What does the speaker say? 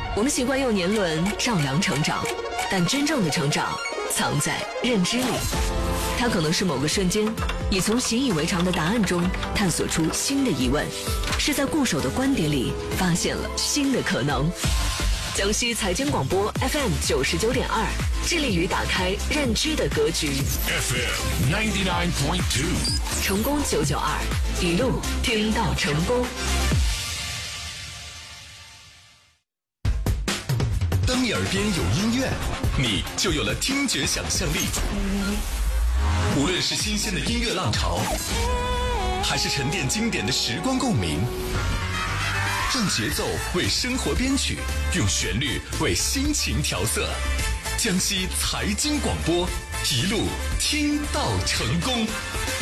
我们习惯用年轮丈量成长，但真正的成长藏在认知里。它可能是某个瞬间，你从习以为常的答案中探索出新的疑问，是在固守的观点里发现了新的可能。江西财经广播 FM 99.2，致力于打开认知的格局。 FM 99.2， 成功992，一路听到成功。 当你耳边有音乐，你就有了听觉想象力。无论是新鲜的音乐浪潮，还是沉淀经典的时光共鸣，让节奏为生活编曲，用旋律为心情调色。江西财经广播，一路听到成功。